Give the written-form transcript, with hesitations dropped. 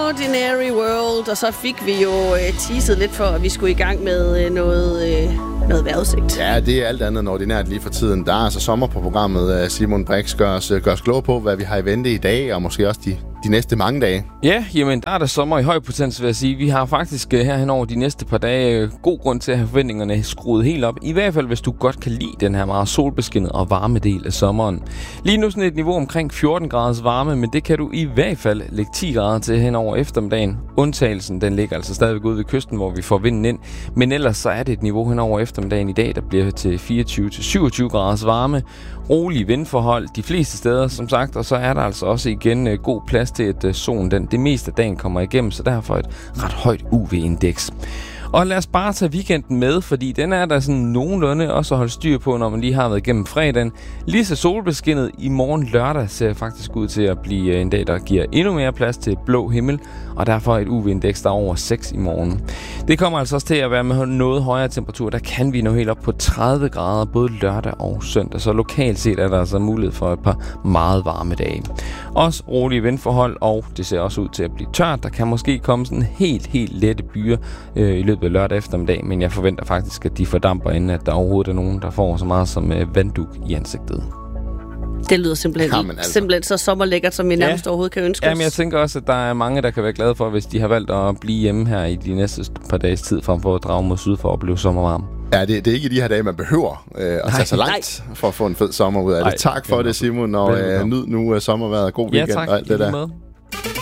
Ordinary World, og så fik vi jo teaset lidt for, at vi skulle i gang med noget vejrudsigt. Ja, det er alt andet end ordinært lige for tiden. Der er altså sommer på programmet. Simon Brix gør os klog på, hvad vi har i vente i dag, og måske også de næste mange dage. Ja, jamen der er der sommer i høj potens, vil jeg sige. Vi har faktisk herhen over de næste par dage god grund til at have forventningerne skruet helt op. I hvert fald, hvis du godt kan lide den her meget solbeskinnede og varme del af sommeren. Lige nu sådan et niveau omkring 14 graders varme, men det kan du i hvert fald lægge 10 grader til hen over eftermiddagen. Undtagelsen, den ligger altså stadigvæk ude ved kysten, hvor vi får vinden ind. Men ellers så er det et niveau hen over eftermiddagen i dag, der bliver til 24-27 graders varme. Rolige vindforhold de fleste steder, som sagt, og så er der altså også igen god plads til, at solen det meste af dagen kommer igennem, så derfor et ret højt UV-indeks. Og lad os bare tage weekenden med, fordi den er der sådan nogenlunde også at holde styr på, når man lige har været igennem fredagen. Lige så solbeskinnet i morgen lørdag ser faktisk ud til at blive en dag, der giver endnu mere plads til blå himmel, og derfor et UV-indeks, der er over 6 i morgen. Det kommer altså også til at være med noget højere temperatur. Der kan vi nå helt op på 30 grader, både lørdag og søndag, så lokalt set er der altså mulighed for et par meget varme dage. Også rolige vindforhold, og det ser også ud til at blive tørt. Der kan måske komme sådan helt lette byer i løbet af lørdag eftermiddag, men jeg forventer faktisk, at de fordamper, inden at der overhovedet er nogen, der får så meget som vanddug i ansigtet. Det lyder simpelthen så sommerlækkert, som vi nærmest overhovedet kan ønske os. Jamen, jeg tænker også, at der er mange, der kan være glade for, hvis de har valgt at blive hjemme her i de næste par dages tid, frem for at drage mod syd for at opleve sommervarme. Ja, det er ikke i de her dage, man behøver at tage så langt for at få en fed sommer ud af det. Tak for det, Simon, og nyd nu sommervejret. God weekend og alt det der.